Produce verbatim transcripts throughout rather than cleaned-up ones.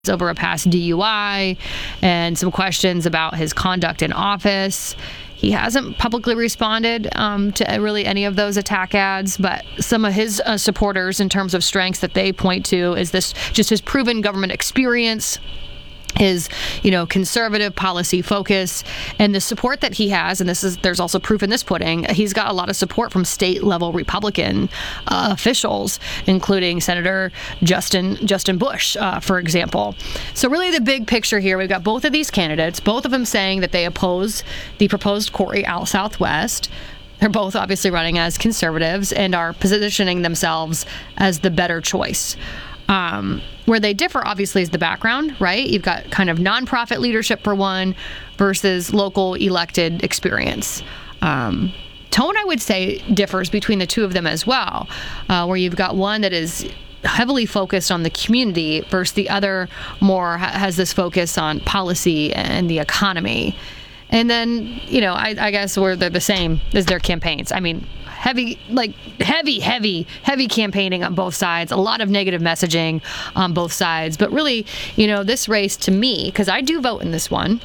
over a past D U I and some questions about his conduct in office. He hasn't publicly responded um, to really any of those attack ads, but some of his uh, supporters, in terms of strengths that they point to, is this just his proven government experience, his, you know, conservative policy focus, and the support that he has. And this is, there's also proof in this pudding. He's got a lot of support from state level Republican uh, officials, including Senator Justin Justin Bush, uh, for example. So really the big picture here, we've got both of these candidates, both of them saying that they oppose the proposed Corey out Southwest. They're both obviously running as conservatives and are positioning themselves as the better choice. Um, where they differ, obviously, is the background, right? You've got kind of nonprofit leadership for one versus local elected experience. Um, tone, I would say, differs between the two of them as well, uh, where you've got one that is heavily focused on the community versus the other more ha- has this focus on policy and the economy. And then, you know, I, I guess where they're the same as their campaigns. I mean, heavy, like heavy, heavy, heavy campaigning on both sides, a lot of negative messaging on both sides. But really, you know, this race to me, because I do vote in this one,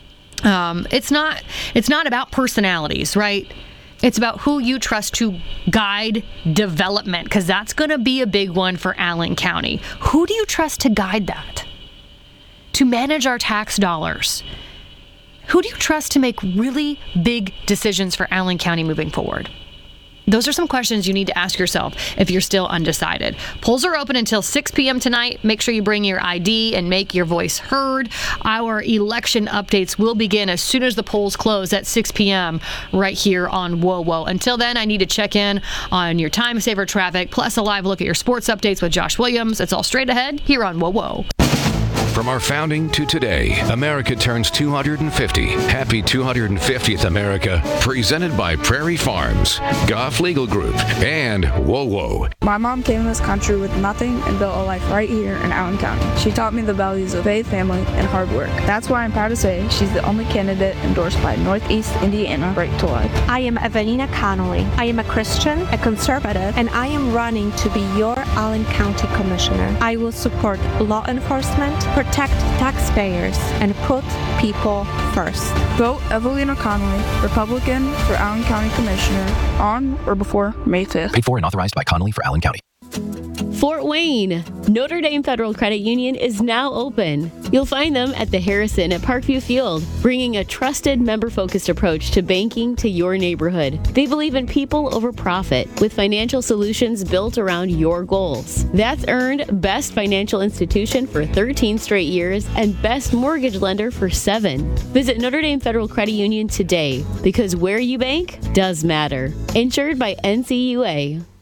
um, it's not, it's not about personalities, right? It's about who you trust to guide development, because that's going to be a big one for Allen County. Who do you trust to guide that? To manage our tax dollars? Who do you trust to make really big decisions for Allen County moving forward? Those are some questions you need to ask yourself if you're still undecided. Polls are open until six p.m. tonight. Make sure you bring your I D and make your voice heard. Our election updates will begin as soon as the polls close at six p.m. right here on Whoa Whoa. Until then, I need to check in on your time saver traffic, plus a live look at your sports updates with Josh Williams. It's all straight ahead here on Whoa Whoa. From our founding to today, America turns two hundred fifty. Happy two hundred fiftieth, America. Presented by Prairie Farms, Goff Legal Group, and Whoa Whoa. My mom came to this country with nothing and built a life right here in Allen County. She taught me the values of faith, family, and hard work. That's why I'm proud to say she's the only candidate endorsed by Northeast Indiana Right to Life. I am Evelina Connolly. I am a Christian, a conservative, and I am running to be your Allen County Commissioner. I will support law enforcement, protect taxpayers, and put people first. Vote Evelina Connolly, Republican, for Allen County Commissioner on or before May fifth. Paid for and authorized by Connolly for Allen County. Fort Wayne. Notre Dame Federal Credit Union is now open. You'll find them at the Harrison at Parkview Field, bringing a trusted member-focused approach to banking to your neighborhood. They believe in people over profit, with financial solutions built around your goals. That's earned Best Financial Institution for thirteen straight years and Best Mortgage Lender for seven. Visit Notre Dame Federal Credit Union today, because where you bank does matter. Insured by N C U A.